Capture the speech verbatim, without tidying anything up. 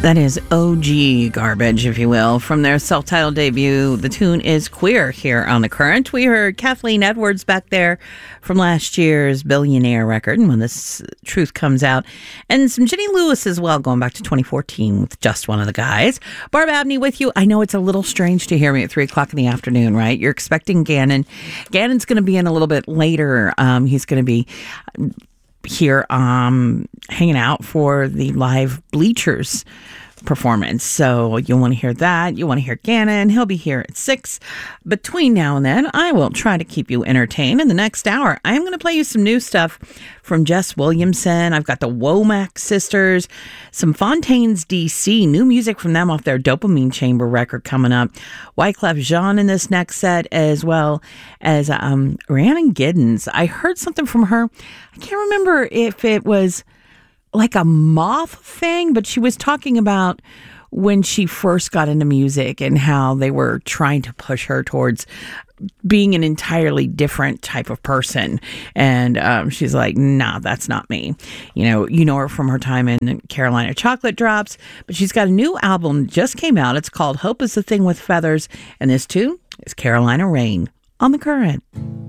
That is O G garbage, if you will, from their self-titled debut. The tune is Queer here on The Current. We heard Kathleen Edwards back there from last year's Billionaire record, and When This Truth Comes Out. And some Jenny Lewis as well, going back to twenty fourteen with Just One of the Guys. Barb Abney with you. I know it's a little strange to hear me at three o'clock in the afternoon, right? You're expecting Gannon. Gannon's going to be in a little bit later. Um, he's going to be here um, hanging out for the live Bleachers performance. So you'll want to hear that. You want to hear Gannon. He'll be here at six. Between now and then, I will try to keep you entertained. In the next hour, I'm going to play you some new stuff from Jess Williamson. I've got the Womack Sisters, some Fontaines D C, new music from them off their Dopamine Chamber record coming up. Wyclef Jean in this next set, as well as um, Rhiannon Giddens. I heard something from her. I can't remember if it was like a moth thing, but she was talking about when she first got into music and how they were trying to push her towards being an entirely different type of person. And um, she's like, nah, that's not me. You know, you know her from her time in Carolina Chocolate Drops, but she's got a new album that just came out. It's called Hope is the Thing with Feathers. And this too is Carolina Rain on The Current.